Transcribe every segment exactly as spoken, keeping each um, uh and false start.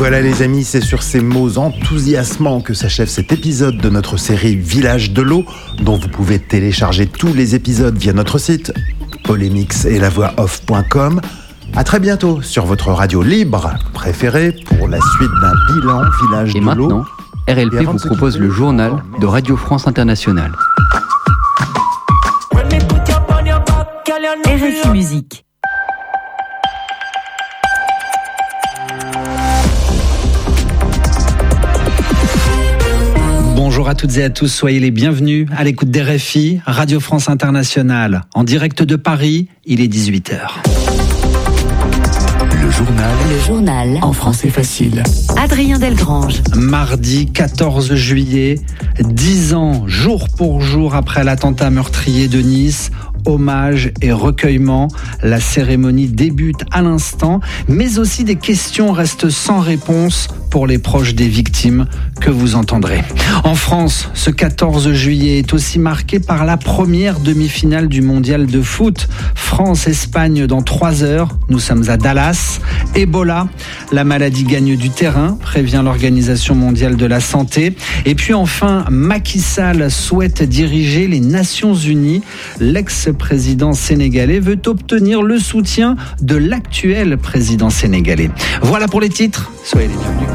Voilà les amis, c'est sur ces mots enthousiasmants que s'achève cet épisode de notre série Village de l'eau, dont vous pouvez télécharger tous les épisodes via notre site polémix et la voix off point com. À très bientôt sur votre radio libre préférée pour la suite d'un bilan Village et de l'eau. Et maintenant, R L P vous propose le journal de Radio France Internationale. R F I Musique. Bonjour à toutes et à tous, soyez les bienvenus à l'écoute d'R F I, Radio France Internationale. En direct de Paris, il est dix-huit heures. Le journal. Le journal. En français facile. Adrien Delgrange. Mardi quatorze juillet, dix ans, jour pour jour après l'attentat meurtrier de Nice. Hommage et recueillement. La cérémonie débute à l'instant, mais aussi des questions restent sans réponse pour les proches des victimes que vous entendrez. En France, ce quatorze juillet est aussi marqué par la première demi-finale du mondial de foot. France-Espagne dans trois heures. Nous sommes à Dallas. Ebola, la maladie gagne du terrain, prévient l'Organisation mondiale de la santé. Et puis enfin, Macky Sall souhaite diriger les Nations Unies. L'ex-président sénégalais veut obtenir le soutien de l'actuel président sénégalais. Voilà pour les titres. Soyez les bienvenus.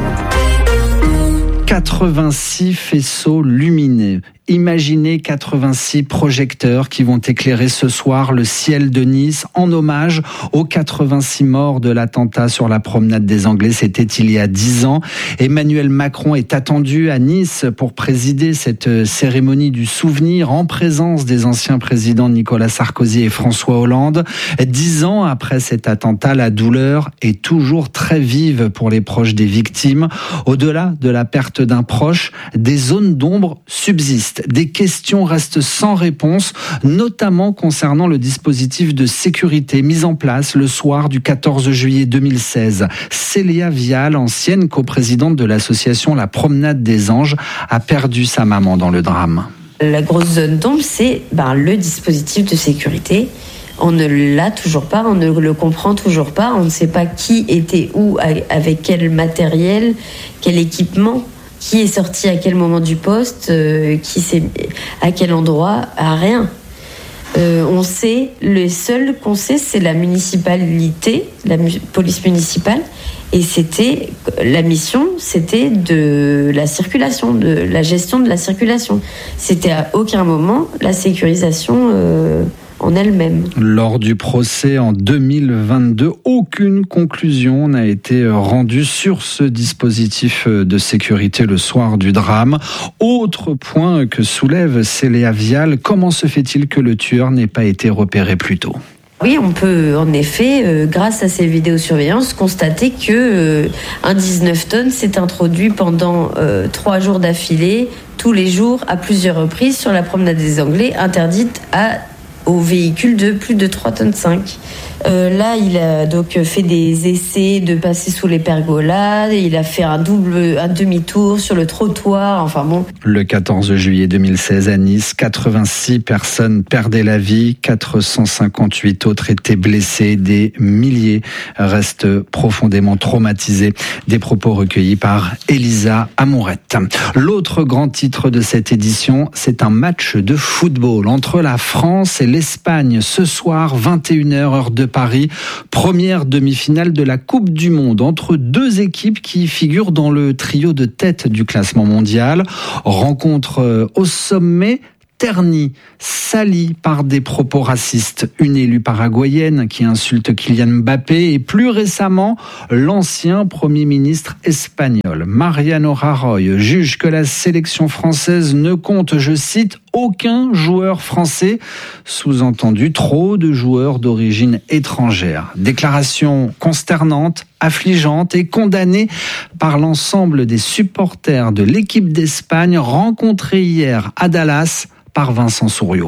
quatre-vingt-six faisceaux lumineux. Imaginez quatre-vingt-six projecteurs qui vont éclairer ce soir le ciel de Nice en hommage aux quatre-vingt-six morts de l'attentat sur la promenade des Anglais. C'était il y a dix ans. Emmanuel Macron est attendu à Nice pour présider cette cérémonie du souvenir en présence des anciens présidents Nicolas Sarkozy et François Hollande. Dix ans après cet attentat, la douleur est toujours très vive pour les proches des victimes. Au-delà de la perte d'un proche, des zones d'ombre subsistent. Des questions restent sans réponse, notamment concernant le dispositif de sécurité mis en place le soir du quatorze juillet deux mille seize. Célia Vial, ancienne coprésidente de l'association La Promenade des Anges, a perdu sa maman dans le drame. La grosse zone d'ombre, c'est ben, le dispositif de sécurité. On ne l'a toujours pas, on ne le comprend toujours pas, on ne sait pas qui était où, avec quel matériel, quel équipement. Qui est sorti à quel moment du poste, euh, qui c'est à quel endroit, à rien. Euh, on sait, le seul qu'on sait, c'est la municipalité, la mu- police municipale, et c'était la mission, c'était de la circulation, de la gestion de la circulation. C'était à aucun moment la sécurisation euh, en elle-même. Lors du procès en deux mille vingt-deux, aucune conclusion n'a été rendue sur ce dispositif de sécurité le soir du drame. Autre point que soulève Célia Vial, comment se fait-il que le tueur n'ait pas été repéré plus tôt ? Oui, on peut en effet, euh, grâce à ces vidéosurveillances, constater que euh, un dix-neuf tonnes s'est introduit pendant euh, trois jours d'affilée, tous les jours, à plusieurs reprises, sur la promenade des Anglais, interdite à aux véhicules de plus de trois tonnes cinq. Euh, là, il a donc fait des essais de passer sous les pergolas, il a fait un double, un demi-tour sur le trottoir, enfin bon. Le quatorze juillet deux mille seize à Nice, quatre-vingt-six personnes perdaient la vie, quatre cent cinquante-huit autres étaient blessées, des milliers restent profondément traumatisés. Des propos recueillis par Elisa Amourette. L'autre grand titre de cette édition, c'est un match de football entre la France et l'Espagne ce soir, vingt et une heures, heure de Paris. Première demi-finale de la Coupe du Monde entre deux équipes qui figurent dans le trio de tête du classement mondial. Rencontre au sommet, ternie, salie par des propos racistes. Une élue paraguayenne qui insulte Kylian Mbappé et plus récemment, l'ancien Premier ministre espagnol, Mariano Rajoy, juge que la sélection française ne compte, je cite, aucun joueur français, sous-entendu trop de joueurs d'origine étrangère. Déclaration consternante, affligeante et condamnée par l'ensemble des supporters de l'équipe d'Espagne rencontrés hier à Dallas par Vincent Souriau.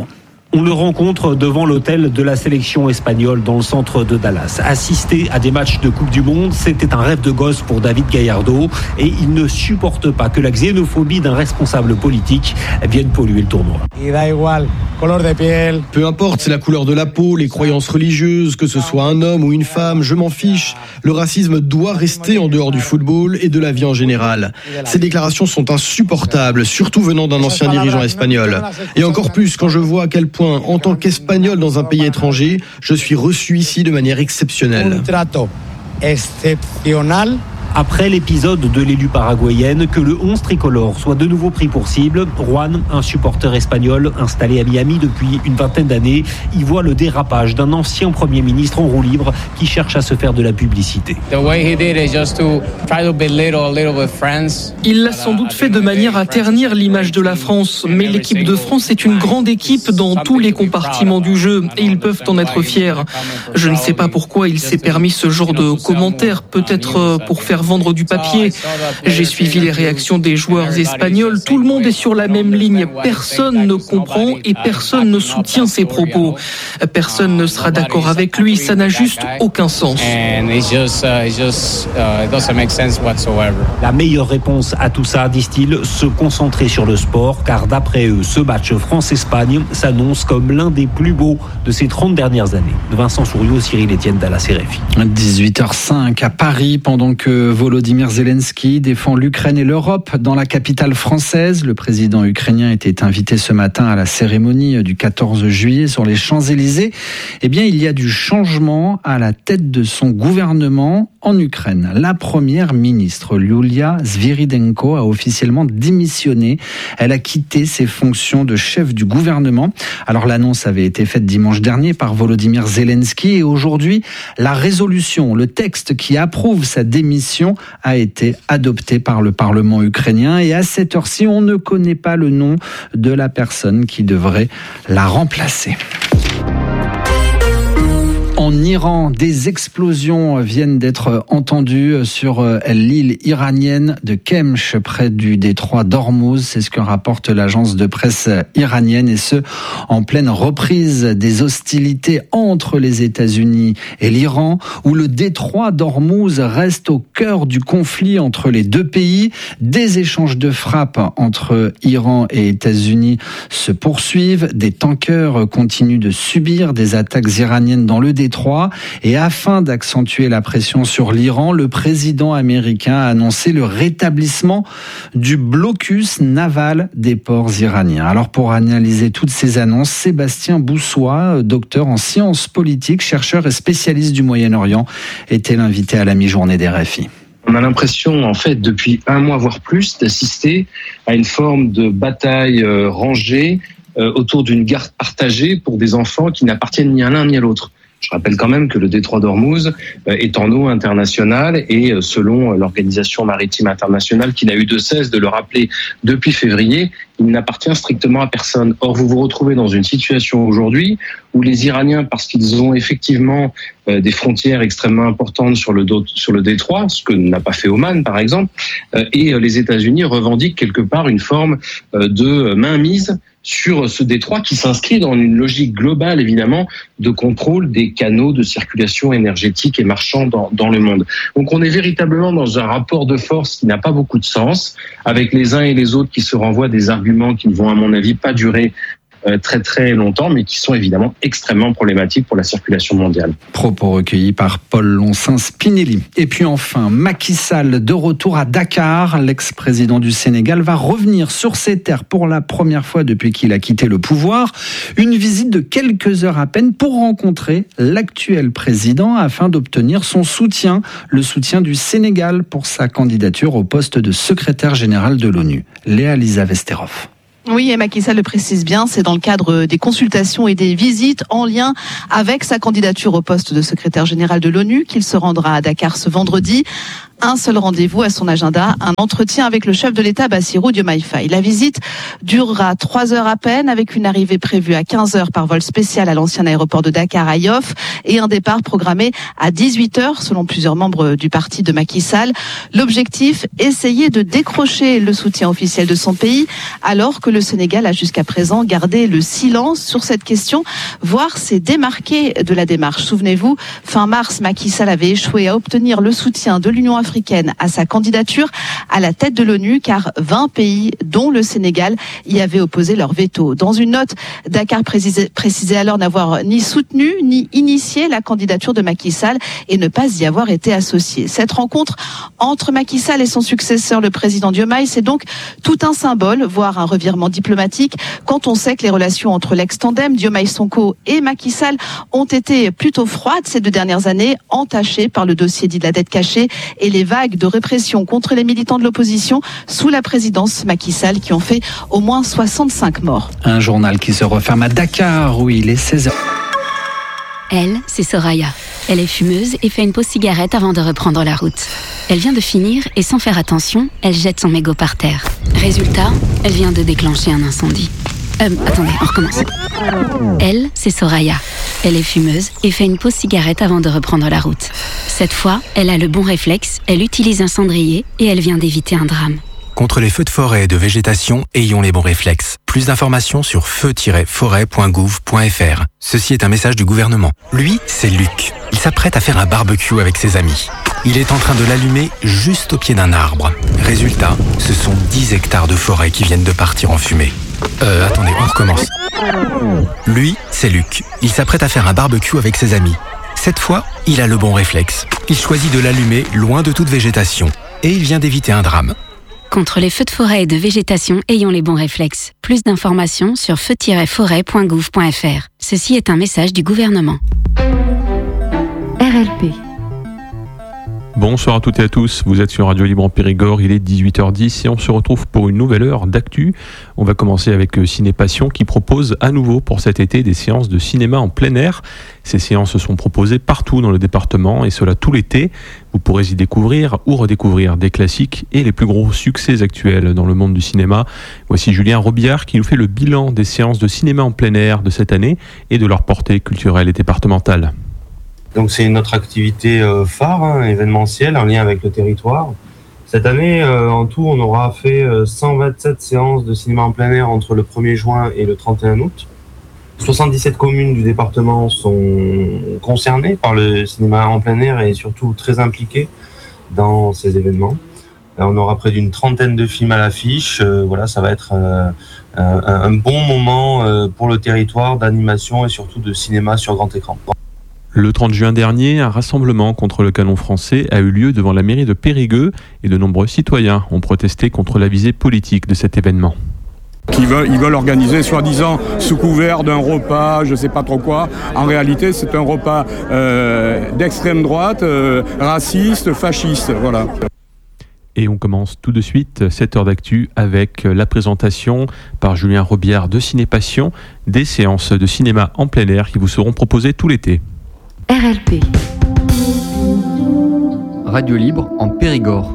On le rencontre devant l'hôtel de la sélection espagnole dans le centre de Dallas. Assister à des matchs de Coupe du Monde, c'était un rêve de gosse pour David Gallardo et il ne supporte pas que la xénophobie d'un responsable politique vienne polluer le tournoi. Peu importe, c'est la couleur de la peau, les croyances religieuses, que ce soit un homme ou une femme, je m'en fiche. Le racisme doit rester en dehors du football et de la vie en général. Ces déclarations sont insupportables, surtout venant d'un ancien dirigeant espagnol. Et encore plus quand je vois à quel point, en tant qu'Espagnol dans un pays étranger, je suis reçu ici de manière exceptionnelle. Après l'épisode de l'élu paraguayenne, que le onze tricolore soit de nouveau pris pour cible, Juan, un supporter espagnol installé à Miami depuis une vingtaine d'années, y voit le dérapage d'un ancien Premier ministre en roue libre qui cherche à se faire de la publicité. Il l'a sans doute fait de manière à ternir l'image de la France, mais l'équipe de France est une grande équipe dans tous les compartiments du jeu et ils peuvent en être fiers. Je ne sais pas pourquoi il s'est permis ce genre de commentaires, peut-être pour faire vendre du papier. J'ai suivi les réactions des joueurs espagnols. Tout le monde est sur la même ligne. Personne ne comprend et personne ne soutient ses propos. Personne ne sera d'accord avec lui. Ça n'a juste aucun sens. La meilleure réponse à tout ça, disent-ils, se concentrer sur le sport, car d'après eux, ce match France-Espagne s'annonce comme l'un des plus beaux de ces trente dernières années. Vincent Souriau, Cyril Etienne, Dallas R F I. dix-huit heures cinq à Paris, pendant que Volodymyr Zelensky défend l'Ukraine et l'Europe dans la capitale française. Le président ukrainien était invité ce matin à la cérémonie du quatorze juillet sur les Champs-Élysées. Eh bien, il y a du changement à la tête de son gouvernement en Ukraine. La première ministre, Yulia Sviridenko, a officiellement démissionné. Elle a quitté ses fonctions de chef du gouvernement. Alors, l'annonce avait été faite dimanche dernier par Volodymyr Zelensky et aujourd'hui, la résolution, le texte qui approuve sa démission a été adopté par le Parlement ukrainien et à cette heure-ci, on ne connaît pas le nom de la personne qui devrait la remplacer. En Iran, des explosions viennent d'être entendues sur l'île iranienne de Kemch, près du détroit d'Ormuz. C'est ce que rapporte l'agence de presse iranienne, et ce, en pleine reprise des hostilités entre les États-Unis et l'Iran, où le détroit d'Ormuz reste au cœur du conflit entre les deux pays. Des échanges de frappes entre Iran et États-Unis se poursuivent. Des tankers continuent de subir des attaques iraniennes dans le détroit. Et afin d'accentuer la pression sur l'Iran, le président américain a annoncé le rétablissement du blocus naval des ports iraniens. Alors pour analyser toutes ces annonces, Sébastien Boussois, docteur en sciences politiques, chercheur et spécialiste du Moyen-Orient, était l'invité à la mi-journée des R F I. On a l'impression, en fait, depuis un mois voire plus, d'assister à une forme de bataille euh, rangée euh, autour d'une garde partagée pour des enfants qui n'appartiennent ni à l'un ni à l'autre. Je rappelle quand même que le détroit d'Ormuz est en eau internationale et selon l'Organisation maritime internationale, qui n'a eu de cesse de le rappeler depuis février, il n'appartient strictement à personne. Or, vous vous retrouvez dans une situation aujourd'hui où les Iraniens, parce qu'ils ont effectivement des frontières extrêmement importantes sur le, sur le détroit, ce que n'a pas fait Oman par exemple, et les États-Unis revendiquent quelque part une forme de mainmise sur ce détroit qui s'inscrit dans une logique globale, évidemment, de contrôle des canaux de circulation énergétique et marchand dans, dans le monde. Donc on est véritablement dans un rapport de force qui n'a pas beaucoup de sens, avec les uns et les autres qui se renvoient des arguments qui ne vont, à mon avis, pas durer très très longtemps, mais qui sont évidemment extrêmement problématiques pour la circulation mondiale. Propos recueillis par Paul Loncin-Spinelli. Et puis enfin, Macky Sall de retour à Dakar. L'ex-président du Sénégal va revenir sur ses terres pour la première fois depuis qu'il a quitté le pouvoir. Une visite de quelques heures à peine pour rencontrer l'actuel président afin d'obtenir son soutien, le soutien du Sénégal pour sa candidature au poste de secrétaire général de l'ONU. Léa-Lisa Vesterov. Oui, et Macky Sall le précise bien, c'est dans le cadre des consultations et des visites en lien avec sa candidature au poste de secrétaire général de l'ONU qu'il se rendra à Dakar ce vendredi. un seul rendez-vous à son agenda, un entretien avec le chef de l'État Bassirou Diomaye Faye. La visite durera trois heures à peine, avec une arrivée prévue à quinze heures par vol spécial à l'ancien aéroport de Dakar à Yoff et un départ programmé à dix-huit heures selon plusieurs membres du parti de Macky Sall. L'objectif, essayer de décrocher le soutien officiel de son pays, alors que le Sénégal a jusqu'à présent gardé le silence sur cette question, voire s'est démarqué de la démarche. Souvenez-vous, fin mars, Macky Sall avait échoué à obtenir le soutien de l'Union africaine à sa candidature à la tête de l'ONU, car vingt pays, dont le Sénégal, y avaient opposé leur veto. Dans une note, Dakar précisait, précisait alors n'avoir ni soutenu ni initié la candidature de Macky Sall et ne pas y avoir été associé. Cette rencontre entre Macky Sall et son successeur, le président Diomaye, c'est donc tout un symbole, voire un revirement diplomatique, quand on sait que les relations entre l'ex-tandem Diomaye Sonko et Macky Sall ont été plutôt froides ces deux dernières années, entachées par le dossier dit de la dette cachée et les vagues de répression contre les militants de l'opposition sous la présidence Macky Sall qui ont fait au moins soixante-cinq morts. Un journal qui se referme à Dakar où il est seize heures. Elle, c'est Soraya. Elle est fumeuse et fait une pause cigarette avant de reprendre la route. Elle vient de finir et sans faire attention, elle jette son mégot par terre. Résultat, elle vient de déclencher un incendie. Euh, attendez, on recommence. Elle, c'est Soraya. Elle est fumeuse et fait une pause cigarette avant de reprendre la route. Cette fois, elle a le bon réflexe, elle utilise un cendrier et elle vient d'éviter un drame. Contre les feux de forêt et de végétation, ayons les bons réflexes. Plus d'informations sur feu tiret forêt point gouv point f r. Ceci est un message du gouvernement. Lui, c'est Luc. Il s'apprête à faire un barbecue avec ses amis. Il est en train de l'allumer juste au pied d'un arbre. Résultat, ce sont dix hectares de forêt qui viennent de partir en fumée. Euh, attendez, on recommence. Lui, c'est Luc. Il s'apprête à faire un barbecue avec ses amis. Cette fois, il a le bon réflexe. Il choisit de l'allumer loin de toute végétation. Et il vient d'éviter un drame. Contre les feux de forêt et de végétation, ayons les bons réflexes. Plus d'informations sur feu tiret forêt point gouv point f r. Ceci est un message du gouvernement. R L P. Bonsoir à toutes et à tous, vous êtes sur Radio Libre en Périgord, il est dix-huit heures dix et on se retrouve pour une nouvelle heure d'actu. On va commencer avec Ciné Passion qui propose à nouveau pour cet été des séances de cinéma en plein air. Ces séances sont proposées partout dans le département et cela tout l'été. Vous pourrez y découvrir ou redécouvrir des classiques et les plus gros succès actuels dans le monde du cinéma. Voici Julien Robillard qui nous fait le bilan des séances de cinéma en plein air de cette année et de leur portée culturelle et départementale. Donc c'est notre activité euh, phare, hein, événementielle, en lien avec le territoire. Cette année, euh, en tout, on aura fait euh, cent vingt-sept séances de cinéma en plein air entre le premier juin et le trente et un août. soixante-dix-sept communes du département sont concernées par le cinéma en plein air et surtout très impliquées dans ces événements. Là, on aura près d'une trentaine de films à l'affiche. Euh, voilà, ça va être euh, un, un bon moment euh, pour le territoire d'animation et surtout de cinéma sur grand écran. Le trente juin dernier, un rassemblement contre le canon français a eu lieu devant la mairie de Périgueux et de nombreux citoyens ont protesté contre la visée politique de cet événement. Ils veulent, ils veulent organiser soi-disant sous couvert d'un repas, je ne sais pas trop quoi. En réalité, c'est un repas euh, d'extrême droite, euh, raciste, fasciste, voilà. Et on commence tout de suite cette heure d'actu avec la présentation par Julien Robillard de Ciné Passion des séances de cinéma en plein air qui vous seront proposées tout l'été. R L P. Radio Libre en Périgord.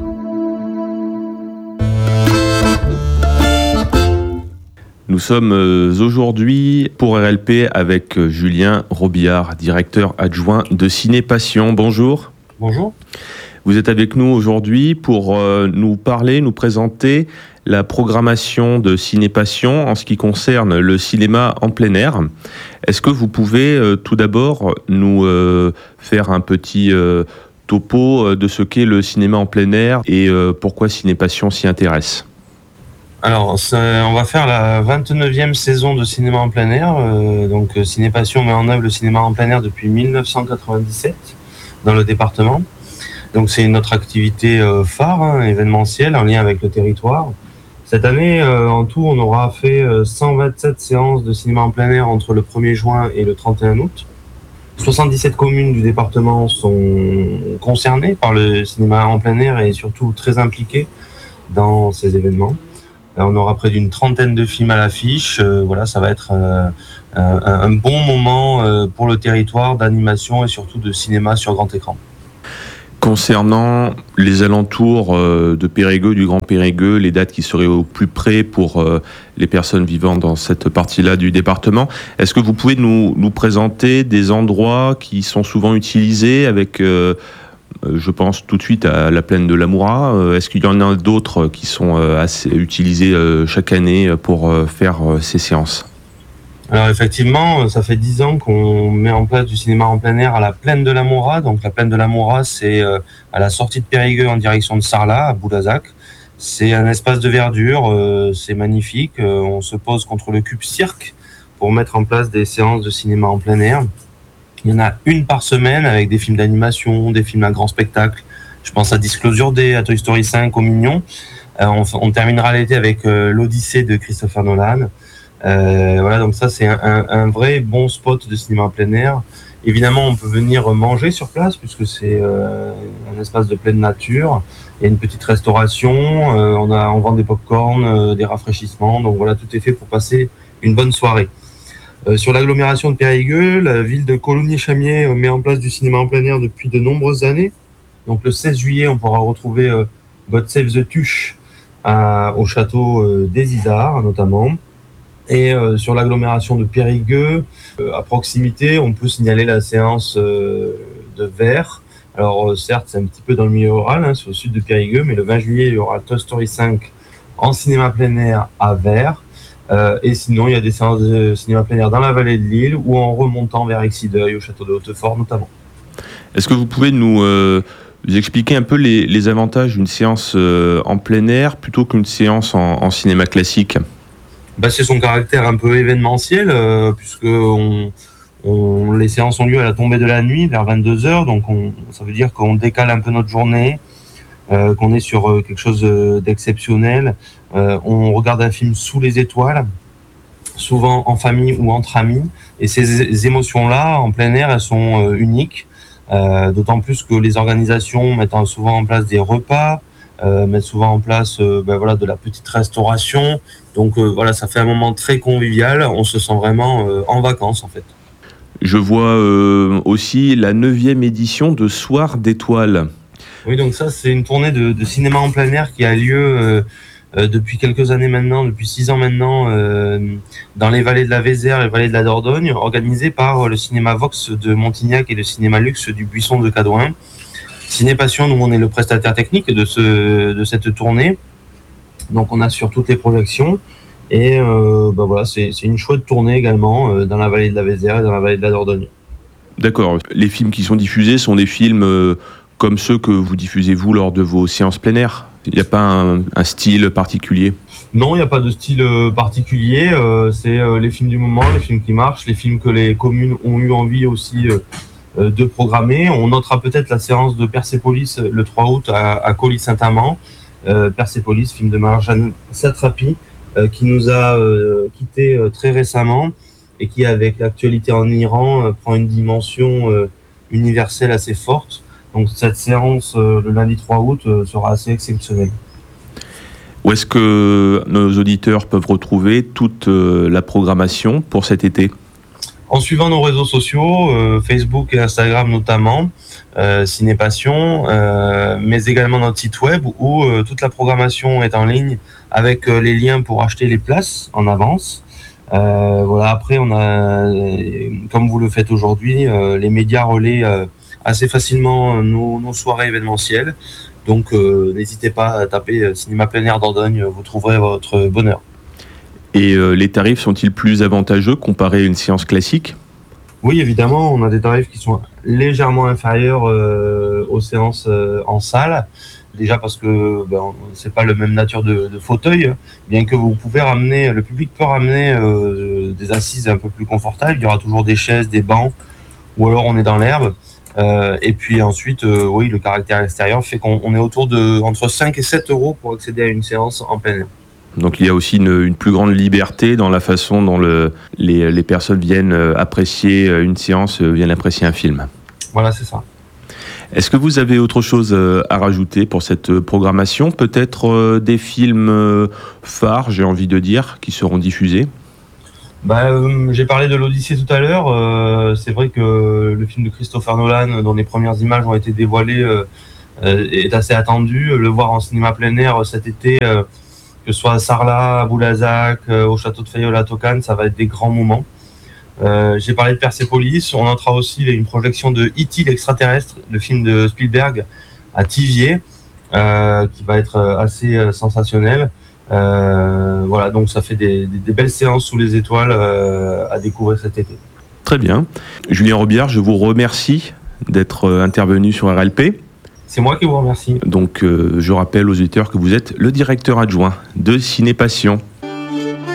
Nous sommes aujourd'hui pour R L P avec Julien Robillard, directeur adjoint de Ciné Passion. Bonjour. Bonjour. Vous êtes avec nous aujourd'hui pour nous parler, nous présenter la programmation de Ciné Passion en ce qui concerne le cinéma en plein air. Est-ce que vous pouvez euh, tout d'abord nous euh, faire un petit euh, topo de ce qu'est le cinéma en plein air et euh, pourquoi Ciné Passion s'y intéresse ? Alors, on va faire la vingt-neuvième saison de cinéma en plein air. Euh, donc, Ciné Passion met en œuvre le cinéma en plein air depuis dix-neuf cent quatre-vingt-dix-sept dans le département. Donc, c'est notre activité euh, phare, hein, événementielle, en lien avec le territoire. Cette année, euh, en tout, on aura fait euh, cent vingt-sept séances de cinéma en plein air entre le premier juin et le trente et un août. soixante-dix-sept communes du département sont concernées par le cinéma en plein air et surtout très impliquées dans ces événements. Là, on aura près d'une trentaine de films à l'affiche. Euh, voilà, ça va être euh, un, un bon moment euh, pour le territoire d'animation et surtout de cinéma sur grand écran. Concernant les alentours euh, de Périgueux, du Grand Périgueux, les dates qui seraient au plus près pour euh, les personnes vivant dans cette partie-là du département, est-ce que vous pouvez nous, nous présenter des endroits qui sont souvent utilisés avec, euh, je pense tout de suite à la plaine de l'Amoura, euh, est-ce qu'il y en a d'autres qui sont euh, assez utilisés euh, chaque année pour euh, faire euh, ces séances ? Alors effectivement, ça fait dix ans qu'on met en place du cinéma en plein air à la plaine de l'Amoura. Donc la plaine de l'Amoura, c'est euh, à la sortie de Périgueux en direction de Sarlat, à Boulazac. C'est un espace de verdure, euh, c'est magnifique. Euh, on se pose contre le Cube Cirque pour mettre en place des séances de cinéma en plein air. Il y en a une par semaine avec des films d'animation, des films à grand spectacle. Je pense à Disclosure Day, à Toy Story cinq, aux Mignons. Euh, on, on terminera l'été avec euh, l'Odyssée de Christopher Nolan. Euh, voilà, donc ça c'est un, un, un vrai bon spot de cinéma en plein air. Évidemment, on peut venir manger sur place puisque c'est euh, un espace de pleine nature. Il y a une petite restauration, euh, on a, on vend des pop-corn, euh, des rafraîchissements. Donc voilà, tout est fait pour passer une bonne soirée. Euh, sur l'agglomération de Périgueux, la ville de Coulommiers-Chamiers met en place du cinéma en plein air depuis de nombreuses années. Donc le seize juillet, on pourra retrouver euh, God Save the Tuche à, au château euh, des Isards notamment. Et euh, sur l'agglomération de Périgueux, euh, à proximité, on peut signaler la séance euh, de Vers. Alors euh, certes, c'est un petit peu dans le milieu rural, hein, c'est au sud de Périgueux, mais le vingt juillet, il y aura Toy Story cinq en cinéma plein air à Vers. Euh, et sinon, il y a des séances de cinéma plein air dans la vallée de l'Île ou en remontant vers Exideuil, au château de Hautefort notamment. Est-ce que vous pouvez nous, euh, nous expliquer un peu les, les avantages d'une séance euh, en plein air plutôt qu'une séance en, en cinéma classique ? Bah, c'est son caractère un peu événementiel, euh, puisque on, on, les séances ont lieu à la tombée de la nuit, vers vingt-deux heures, donc on, ça veut dire qu'on décale un peu notre journée, euh, qu'on est sur euh, quelque chose d'exceptionnel. Euh, on regarde un film sous les étoiles, souvent en famille ou entre amis, et ces émotions-là, en plein air, elles sont euh, uniques, euh, d'autant plus que les organisations mettent souvent en place des repas, euh, mettent souvent en place euh, ben, voilà, de la petite restauration. Donc euh, voilà, ça fait un moment très convivial, on se sent vraiment euh, en vacances en fait. Je vois euh, aussi la neuvième édition de Soir d'étoiles. Oui, donc ça c'est une tournée de, de cinéma en plein air qui a lieu euh, euh, depuis quelques années maintenant, depuis six ans maintenant, euh, dans les vallées de la Vézère et les vallées de la Dordogne, organisée par le cinéma Vox de Montignac et le cinéma Luxe du Buisson de Cadouin. Ciné Passion, nous on est le prestataire technique de, ce, de cette tournée. Donc on assure toutes les projections et euh, bah voilà, c'est, c'est une chouette tournée également euh, dans la vallée de la Vézère et dans la vallée de la Dordogne. D'accord. Les films qui sont diffusés sont des films euh, comme ceux que vous diffusez vous lors de vos séances plein air ? Il n'y a pas un, un style particulier ? Non, il n'y a pas de style euh, particulier. Euh, c'est euh, les films du moment, les films qui marchent, les films que les communes ont eu envie aussi euh, euh, de programmer. On notera peut-être la séance de Persépolis le trois août à, à Colly-Saint-Amand. Euh, Persépolis, film de Marjane Satrapi, euh, qui nous a euh, quittés euh, très récemment et qui, avec l'actualité en Iran, euh, prend une dimension euh, universelle assez forte. Donc cette séance, euh, le lundi trois août, euh, sera assez exceptionnelle. Où est-ce que nos auditeurs peuvent retrouver toute euh, la programmation pour cet été ? En suivant nos réseaux sociaux, euh, Facebook et Instagram notamment, euh, Ciné Passion, euh, mais également notre site web où euh, toute la programmation est en ligne avec euh, les liens pour acheter les places en avance. Euh, voilà. Après, on a, euh, comme vous le faites aujourd'hui, euh, les médias relaient euh, assez facilement nos, nos soirées événementielles. Donc, euh, n'hésitez pas à taper euh, Cinéma plein air Dordogne, vous trouverez votre bonheur. Et euh, les tarifs sont-ils plus avantageux comparés à une séance classique ? Oui, évidemment, on a des tarifs qui sont légèrement inférieurs euh, aux séances euh, en salle. Déjà parce que ben, c'est pas la même nature de, de fauteuil, bien que vous pouvez ramener, le public peut ramener euh, des assises un peu plus confortables. Il y aura toujours des chaises, des bancs, ou alors on est dans l'herbe. Euh, et puis ensuite, euh, oui, le caractère extérieur fait qu'on on est autour de entre cinq et sept euros pour accéder à une séance en plein air. Donc il y a aussi une, une plus grande liberté dans la façon dont le, les, les personnes viennent apprécier une séance, viennent apprécier un film. Voilà, c'est ça. Est-ce que vous avez autre chose à rajouter pour cette programmation ? Peut-être des films phares, j'ai envie de dire, qui seront diffusés ? Bah, euh, j'ai parlé de l'Odyssée tout à l'heure. Euh, c'est vrai que le film de Christopher Nolan, dont les premières images ont été dévoilées, euh, euh, est assez attendu. Le voir en cinéma plein air cet été, euh, que ce soit à Sarlat, à Boulazac, euh, au château de Fayolle à Tocane, ça va être des grands moments. Euh, j'ai parlé de Persépolis, on notera aussi une projection de E T l'extraterrestre, le film de Spielberg à Thiviers, euh, qui va être assez euh, sensationnel. Euh, voilà, donc ça fait des, des, des belles séances sous les étoiles euh, à découvrir cet été. Très bien. Julien Robillard, je vous remercie d'être intervenu sur R L P. C'est moi qui vous remercie. Donc, euh, je rappelle aux auditeurs que vous êtes le directeur adjoint de Ciné Passion.